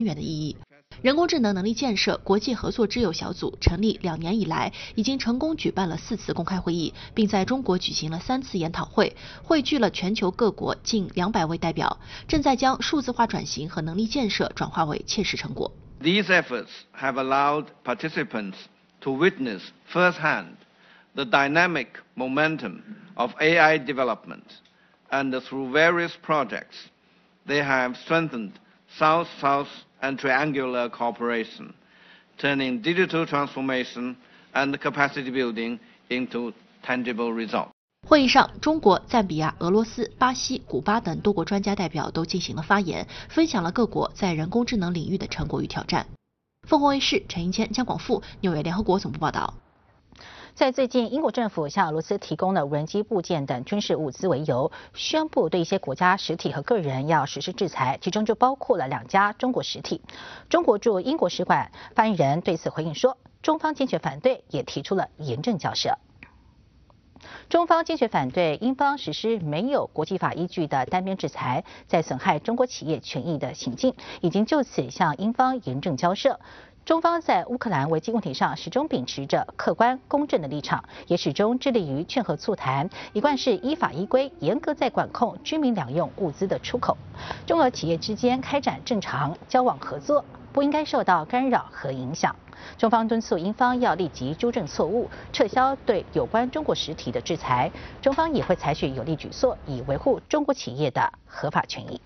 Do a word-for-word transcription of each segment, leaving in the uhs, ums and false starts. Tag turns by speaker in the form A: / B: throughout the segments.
A: 远的意义。人工智能能力建设国际合作知友小组成立两年以来，已经成功举办了四次公开会议，并在中国举行了三次研讨会，汇聚了全球各国近两百位代表，正在将数字化转型和能力建设转化为切实成果。
B: These efforts have allowed participants to witness firsthand the dynamic momentum of A I development, and through various projects, they have strengthened South-South and triangular cooperation, turning digital transformation and capacity building into tangible results.
A: 会议上，中国、赞比亚、俄罗斯、巴西、古巴等多国专家代表都进行了发言，分享了各国在人工智能领域的成果与挑战。凤凰卫视陈英谦、江广富，纽约联合国总部报道。
C: 在最近，英国政府向俄罗斯提供了无人机部件等军事物资为由，宣布对一些国家实体和个人要实施制裁，其中就包括了两家中国实体。中国驻英国使馆发言人对此回应说，中方坚决反对，也提出了严正交涉。中方坚决反对英方实施没有国际法依据的单边制裁，在损害中国企业权益的行径，已经就此向英方严正交涉。中方在乌克兰危机问题上始终秉持着客观公正的立场，也始终致力于劝和促谈，一贯是依法依规、严格在管控军民两用物资的出口。中俄企业之间开展正常交往合作，不应该受到干扰和影响。中方敦促英方要立即纠正错误，撤销对有关中国实体的制裁。中方也会采取有力举措，以维护中国企业的合法权益。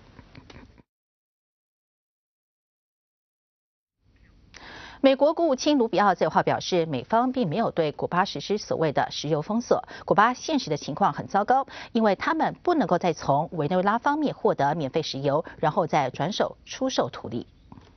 C: 美国国务卿卢比奥在有话表示，美方并没有对古巴实施所谓的石油封锁。古巴现实的情况很糟糕，因为他们不能够再从委内瑞拉方面获得免费石油，然后再转手出售土地。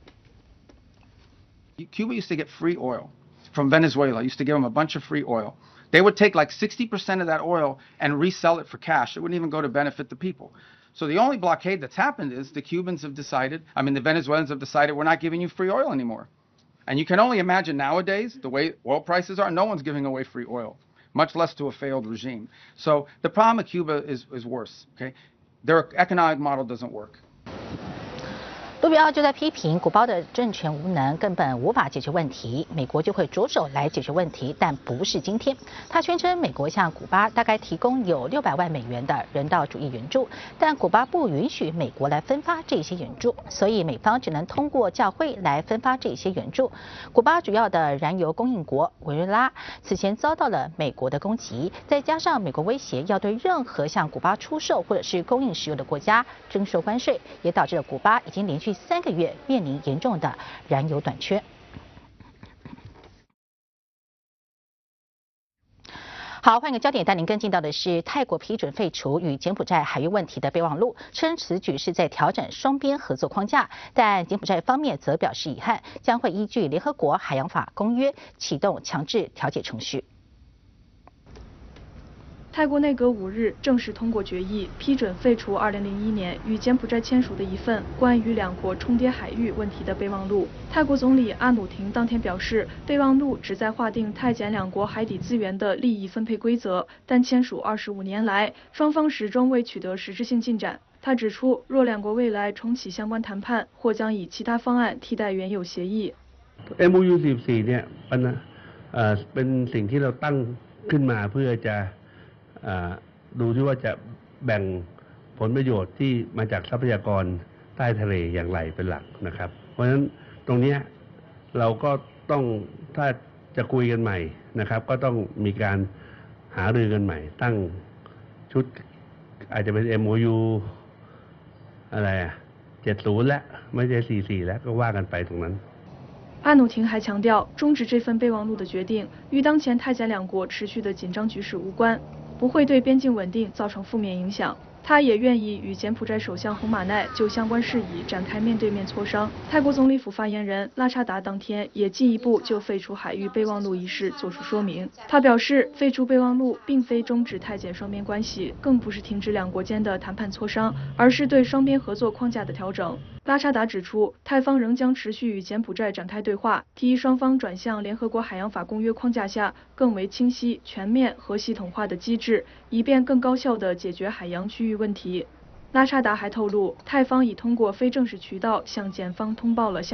D: Cuba used to get free oil from Venezuela. Used to give them a bunch of free oil. They would take like sixty percent of that oil and resell it for cash. It wouldn't even go to benefit the people. So the only blockade that's happened is the Cubans have decided, I mean the Venezuelans have decided we're not giving you free oil anymore. And you can only imagine nowadays, the way oil prices are, no one's giving away free oil, much less to a failed regime. So the problem with Cuba is, is worse, okay? Their economic model doesn't work.
C: 卢比奥就在批评古巴的政权无能，根本无法解决问题，美国就会着手来解决问题，但不是今天。他宣称美国向古巴大概提供有六百万美元的人道主义援助，但古巴不允许美国来分发这些援助，所以美方只能通过教会来分发这些援助。古巴主要的燃油供应国委内瑞拉此前遭到了美国的攻击，再加上美国威胁要对任何向古巴出售或者是供应石油的国家征收关税，也导致了古巴已经连续三个月面临严重的燃油短缺。好，换个焦点，带您跟进到的是泰国批准废除与柬埔寨海域问题的备忘录，称此举是在调整双边合作框架，但柬埔寨方面则表示遗憾，将会依据联合国海洋法公约启动强制调解程序。
E: 泰国内阁五日正式通过决议，批准废除二零零一年与柬埔寨签署的一份关于两国重叠海域问题的备忘录。泰国总理阿努廷当天表示，备忘录旨在划定泰柬两国海底资源的利益分配规则，但签署二十五年来，双方始终未取得实质性进展。他指出，若两国未来重启相关谈判，或将以其他方案替代原有协议。
F: เอ็ม โอ ยู สี่สิบสี่เนี่ยเป็นเอ่อเป็นสิ่งที่เราตั้งขึ้นมาเพื่อจะดูที่ว่าจะแบ่งผลประโยชน์ที่มาจากทรัพยากรใต้ทะเลอย่างไรเป็นหลักนะครับเพราะฉะนั้นตรงนี้เราก็ต้องถ้าจะคุยกันใหม่นะครับก็ต้องมีการหารือกันใหม่ตั้งชุดอาจจะเป็น เอ็ม โอ ยู อะไรอ่ะเจ็ดสิบแล้วไม่ใช่สี่สิบสี่แล้วก็ว่ากันไปตรงนั้น
E: 阿努廷还强调，终止这份备忘录的决定与当前泰柬两国持续的紧张局势无关，不会对边境稳定造成负面影响。他也愿意与柬埔寨首相洪马奈就相关事宜展开面对面磋商。泰国总理府发言人拉查达当天也进一步就废除海域备忘录一事作出说明。他表示，废除备忘录并非终止泰柬双边关系，更不是停止两国间的谈判磋商，而是对双边合作框架的调整。拉查达指出，泰方仍将持续与柬埔寨展开对话，提议双方转向联合国海洋法公约框架下更为清晰、全面和系统化的机制，以便更高效地解决海洋区域问题。拉查达还透露，泰方已通过非正式渠道向检方通报了相